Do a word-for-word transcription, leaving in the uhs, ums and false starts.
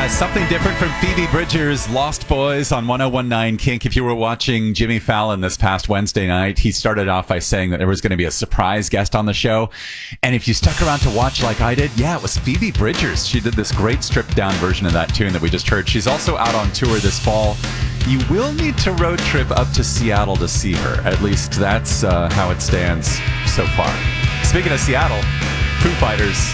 Something different from Phoebe Bridgers' Lost Boys on one oh one nine Kink. If you were watching Jimmy Fallon this past Wednesday night, he started off by saying that there was going to be a surprise guest on the show. And if you stuck around to watch like I did, yeah, it was Phoebe Bridgers. She did this great stripped-down version of that tune that we just heard. She's also out on tour this fall. You will need to road trip up to Seattle to see her. At least that's uh, how it stands so far. Speaking of Seattle, Foo Fighters